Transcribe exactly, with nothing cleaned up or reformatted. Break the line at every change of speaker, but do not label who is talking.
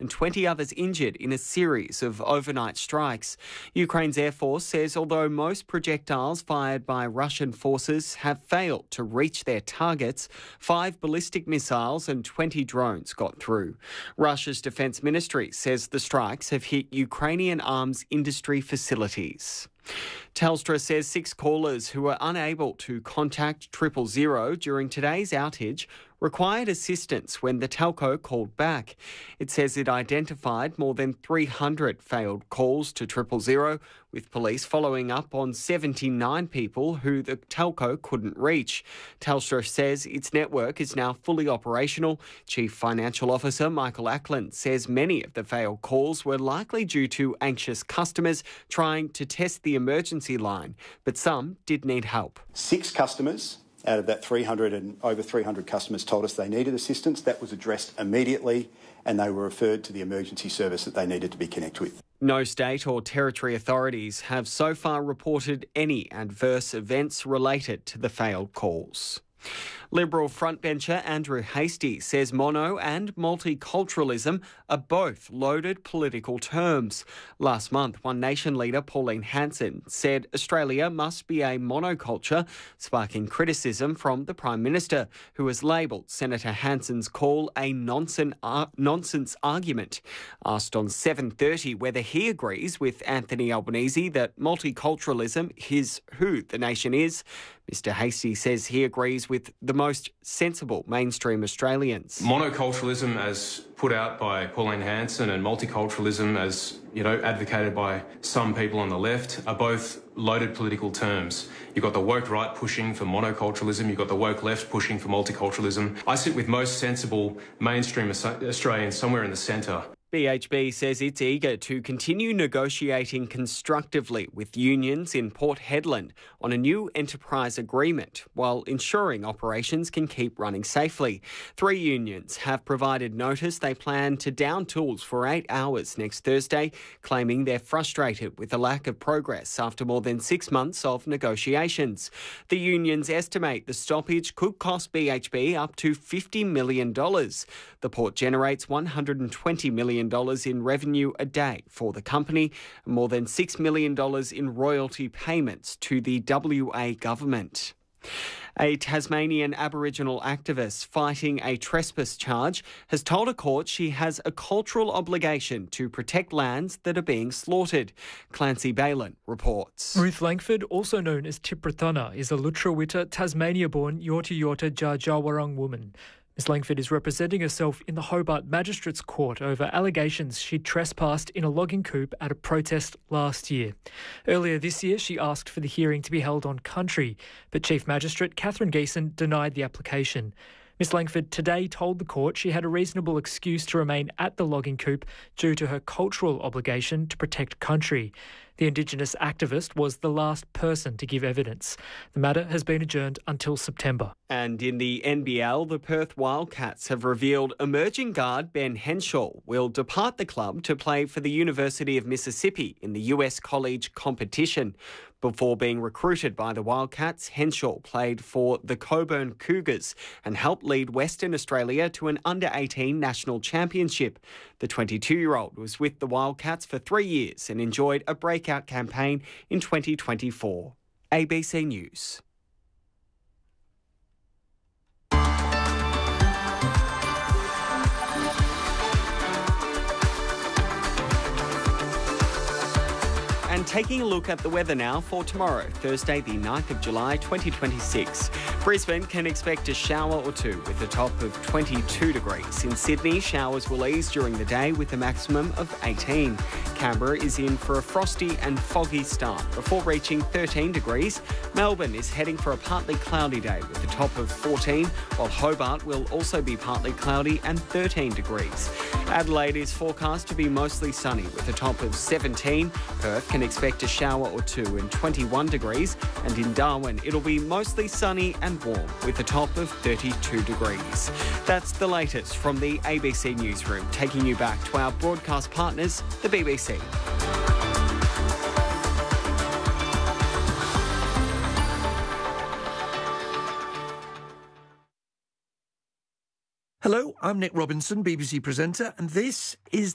and twenty others injured in a series of overnight strikes. Ukraine's Air Force says although most projectiles fired by Russian forces have failed to reach their targets, five ballistic missiles and twenty drones got through. Russia's defence ministry says the strikes have hit Ukrainian arms industry facilities. Telstra says six callers who were unable to contact triple zero during today's outage required assistance when the telco called back. It says it identified more than three hundred failed calls to triple zero, with police following up on seventy-nine people who the telco couldn't reach. Telstra says its network is now fully operational. Chief Financial Officer Michael Ackland says many of the failed calls were likely due to anxious customers trying to test the emergency line, but some did need help.
Six customers out of that three hundred and over three hundred customers told us they needed assistance. That was addressed immediately and they were referred to the emergency service that they needed to be connected with.
No state or territory authorities have so far reported any adverse events related to the failed calls. Liberal frontbencher Andrew Hastie says mono and multiculturalism are both loaded political terms. Last month, One Nation leader Pauline Hanson said Australia must be a monoculture, sparking criticism from the Prime Minister, who has labelled Senator Hanson's call a nonsense, uh, nonsense argument. Asked on seven thirty whether he agrees with Anthony Albanese that multiculturalism is who the nation is, Mister Hastie says he agrees with the most sensible mainstream Australians.
Monoculturalism, as put out by Pauline Hanson, and multiculturalism, as you know, advocated by some people on the left, are both loaded political terms. You've got the woke right pushing for monoculturalism, you've got the woke left pushing for multiculturalism. I sit with most sensible mainstream Australians somewhere in the centre.
B H B says it's eager to continue negotiating constructively with unions in Port Hedland on a new enterprise agreement while ensuring operations can keep running safely. Three unions have provided notice they plan to down tools for eight hours next Thursday, claiming they're frustrated with the lack of progress after more than six months of negotiations. The unions estimate the stoppage could cost B H B up to fifty million dollars. The port generates one hundred twenty million dollars in revenue a day for the company, and more than six million dollars in royalty payments to the W A government. A Tasmanian Aboriginal activist fighting a trespass charge has told a court she has a cultural obligation to protect lands that are being slaughtered. Clancy Balin reports.
Ruth Langford, also known as Tipratana, is a Lutruwita, Tasmania-born Yorta Yorta Dja Dja Wurrung woman. Miss Langford is representing herself in the Hobart Magistrates Court over allegations she trespassed in a logging coupe at a protest last year. Earlier this year, she asked for the hearing to be held on country, but Chief Magistrate Catherine Geeson denied the application. Miss Langford today told the court she had a reasonable excuse to remain at the logging coupe due to her cultural obligation to protect country. The Indigenous activist was the last person to give evidence. The matter has been adjourned until September.
And in the N B L, the Perth Wildcats have revealed emerging guard Ben Henshaw will depart the club to play for the University of Mississippi in the U S college competition. Before being recruited by the Wildcats, Henshaw played for the Coburn Cougars and helped lead Western Australia to an under eighteen national championship. The twenty-two-year-old was with the Wildcats for three years and enjoyed a breakout campaign in twenty twenty-four. A B C News. And taking a look at the weather now for tomorrow, Thursday the ninth of July twenty twenty-six. Brisbane can expect a shower or two with a top of twenty-two degrees. In Sydney, showers will ease during the day with a maximum of eighteen. Canberra is in for a frosty and foggy start before reaching thirteen degrees. Melbourne is heading for a partly cloudy day with a top of fourteen, while Hobart will also be partly cloudy and thirteen degrees. Adelaide is forecast to be mostly sunny with a top of seventeen. Perth can expect a shower or two and twenty-one degrees, and in Darwin it'll be mostly sunny and warm with a top of thirty-two degrees. That's the latest from the A B C Newsroom, taking you back to our broadcast partners, the B B C.
Hello, I'm Nick Robinson, B B C presenter, and this is